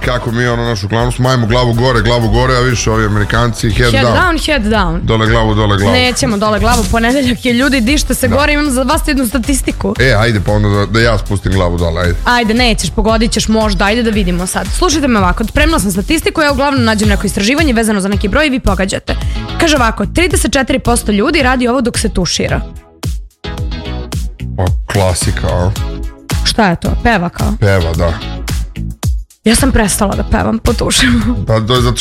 kako mi našu glavnu smajemo glavu gore, a više ovi Amerikanci head down. Dole glavu. Nećemo dole glavu, ponedeljak je, ljudi, dište se gore, imam za vas jednu statistiku. Ajde pa onda da ja spustim glavu dole, ajde. Ajde, nećeš, pogodit ćeš možda, ajde da vidimo sad. Slušajte me ovako, spremila sam statistiku, ja uglavnom nađem neko istraživanje vezano za neki broj i vi pogađate. Kaže ovako, 34% ljudi radi ovo dok se tušira. Pa klasika, a? Šta je to? Peva kao? Peva, da. Ja sam prestala da pevam po tušima. Pa to je zato